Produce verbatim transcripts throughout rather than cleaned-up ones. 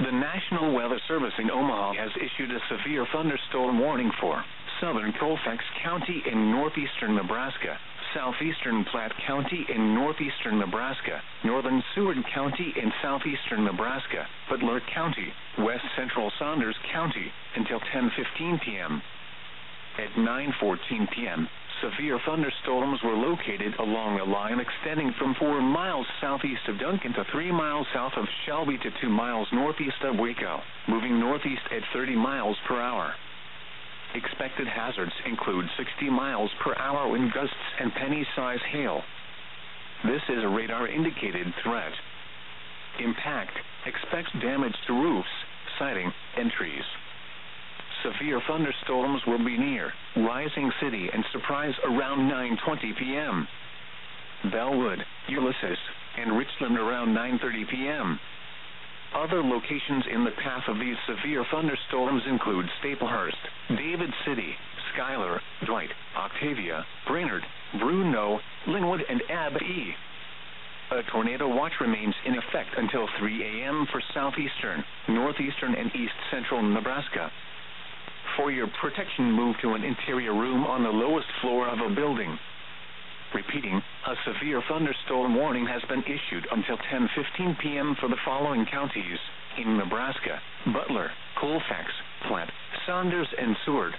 The National Weather Service in Omaha has issued a severe thunderstorm warning for southern Colfax County in northeastern Nebraska, southeastern Platte County in northeastern Nebraska, northern Seward County in southeastern Nebraska, Butler County, west central Saunders County, until ten fifteen p.m. At nine fourteen p.m., severe thunderstorms were located along a line extending from four miles southeast of Duncan to three miles south of Shelby to two miles northeast of Waco, moving northeast at thirty miles per hour. Expected hazards include sixty miles per hour wind gusts and penny-size hail. This is a radar-indicated threat. Impact expects damage to roofs, siding, and trees. Severe thunderstorms will be near Rising City and Surprise around nine twenty p.m. Bellwood, Ulysses, and Richland around nine thirty p.m. Other locations in the path of these severe thunderstorms include Staplehurst, David City, Schuyler, Dwight, Octavia, Brainerd, Bruno, Linwood, and Abbey. A tornado watch remains in effect until three a.m. for southeastern, northeastern, and east central Nebraska. For your protection, move to an interior room on the lowest floor of a building. Repeating, a severe thunderstorm warning has been issued until ten fifteen p.m. for the following counties in Nebraska: Butler, Colfax, Platte, Saunders, and Seward.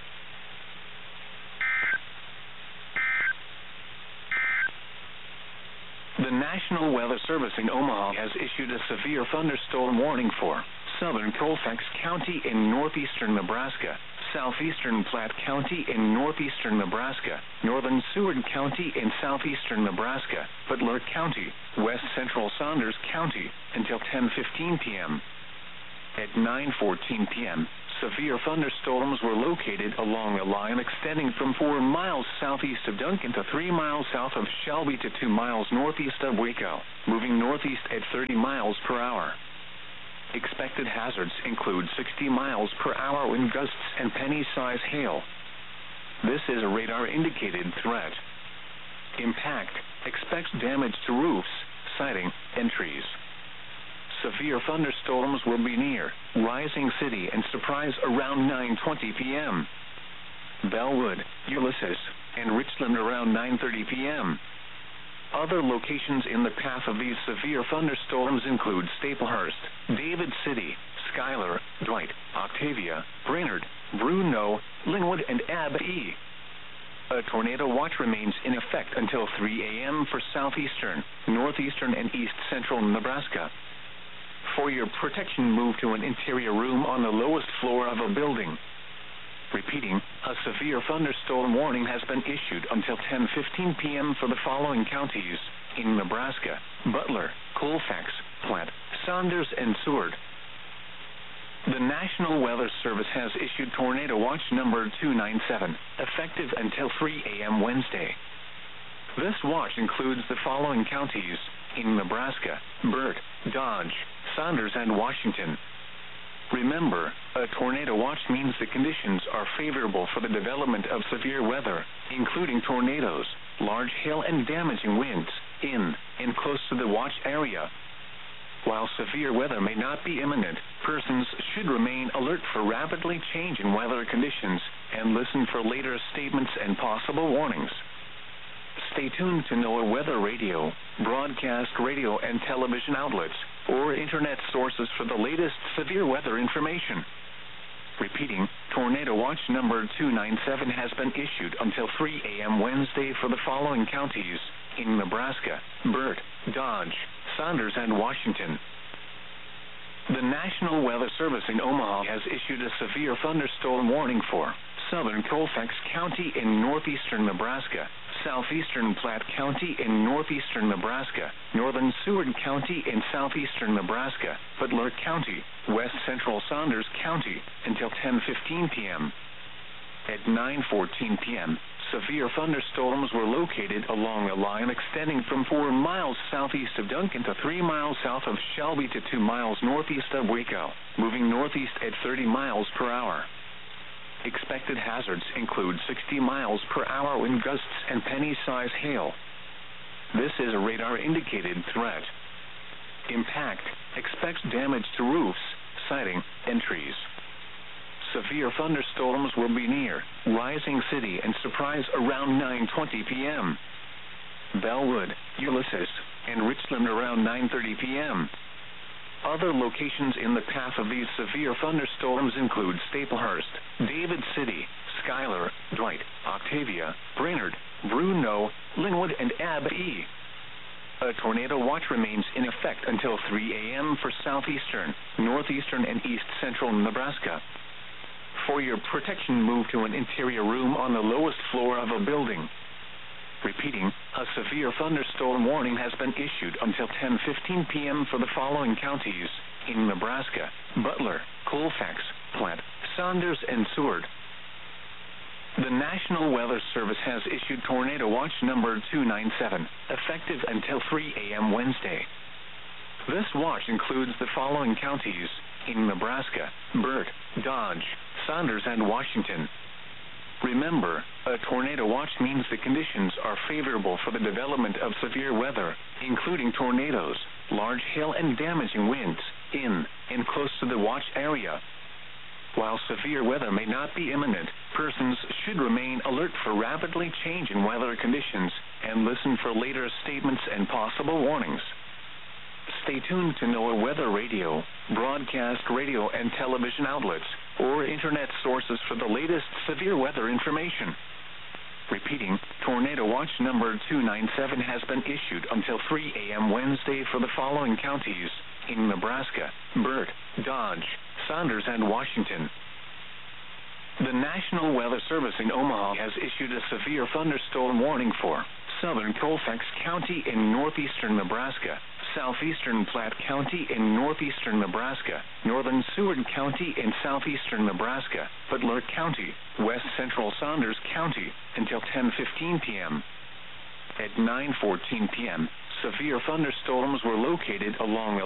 The National Weather Service in Omaha has issued a severe thunderstorm warning for southern Colfax County in northeastern Nebraska, southeastern Platte County in northeastern Nebraska, northern Seward County in southeastern Nebraska, Butler County, west central Saunders County, until ten fifteen p.m. At nine fourteen p.m., severe thunderstorms were located along a line extending from four miles southeast of Duncan to three miles south of Shelby to two miles northeast of Waco, moving northeast at thirty miles per hour. Expected hazards include sixty miles per hour wind gusts and penny-size hail. This is a radar-indicated threat. Impact expects damage to roofs, siding, and trees. Severe thunderstorms will be near Rising City and Surprise around nine twenty p.m. Bellwood, Ulysses, and Richland around nine thirty p.m. Other locations in the path of these severe thunderstorms include Staplehurst, David City, Schuyler, Dwight, Octavia, Brainerd, Bruno, Linwood, and Abbey. A tornado watch remains in effect until three a.m. for southeastern, northeastern, and east central Nebraska. For your protection, move to an interior room on the lowest floor of a building. Repeating, a severe thunderstorm warning has been issued until ten fifteen p.m. for the following counties in Nebraska: Butler, Colfax, Platte, Saunders, and Seward. The National Weather Service has issued Tornado Watch number two nine seven, effective until three a.m. Wednesday. This watch includes the following counties in Nebraska: Burt, Dodge, Saunders, and Washington. Remember, a tornado watch means the conditions are favorable for the development of severe weather, including tornadoes, large hail, and damaging winds, in and close to the watch area. While severe weather may not be imminent, persons should remain alert for rapidly changing weather conditions and listen for later statements and possible warnings. Stay tuned to NOAA Weather Radio, broadcast radio and television outlets, or internet sources for the latest severe weather information. Repeating, Tornado Watch number two nine seven has been issued until three a.m. Wednesday for the following counties in Nebraska: Burt, Dodge, Saunders, and Washington. The National Weather Service in Omaha has issued a severe thunderstorm warning for southern Colfax County in northeastern Nebraska, southeastern Platte County in northeastern Nebraska, northern Seward County in southeastern Nebraska, Butler County, west central Saunders County, until ten fifteen p.m. At nine fourteen p.m., severe thunderstorms were located along a line extending from four miles southeast of Duncan to three miles south of Shelby to two miles northeast of Waco, moving northeast at thirty miles per hour. Expected hazards include sixty miles per hour wind gusts and penny-size hail. This is a radar-indicated threat. Impact expects damage to roofs, sighting entries. Severe thunderstorms will be near Rising City and Surprise around nine twenty p.m. Bellwood, Ulysses, and Richland around nine thirty p.m. Other locations in the path of these severe thunderstorms include Staplehurst, David City, Schuyler, Dwight, Octavia, Brainerd, Bruno, Linwood, and Abbey. A tornado watch remains in effect until three a.m. for southeastern, northeastern, and east central Nebraska. For your protection, move to an interior room on the lowest floor of a building. Repeating, a severe thunderstorm warning has been issued until ten fifteen p.m. for the following counties in Nebraska: Butler, Colfax, Platte, Saunders, and Seward. The National Weather Service has issued Tornado Watch number two nine seven, effective until three a.m. Wednesday. This watch includes the following counties in Nebraska: Burt, Dodge, Saunders, and Washington. Remember, a tornado watch means the conditions are favorable for the development of severe weather, including tornadoes, large hail, and damaging winds, in and close to the watch area. While severe weather may not be imminent, persons should remain alert for rapidly changing weather conditions and listen for later statements and possible warnings. Stay tuned to NOAA Weather Radio, broadcast radio and television outlets, or internet sources for the latest severe weather information. Repeating, Tornado Watch number two nine seven has been issued until three a.m. Wednesday for the following counties in Nebraska: Burt, Dodge, Saunders, and Washington. The National Weather Service in Omaha has issued a severe thunderstorm warning for southern Colfax County in northeastern Nebraska, southeastern Platte County in northeastern Nebraska, northern Seward County in southeastern Nebraska, Butler County, west central Saunders County, until ten fifteen p.m. At nine fourteen p.m., severe thunderstorms were located along